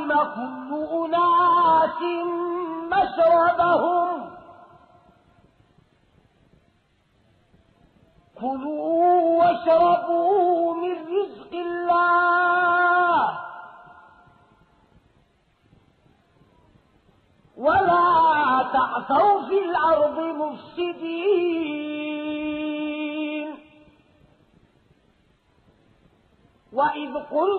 علم كل أناس مشربهم كلوا واشربوا من رزق الله ولا تعثوا في الأرض مفسدين وإذ قلت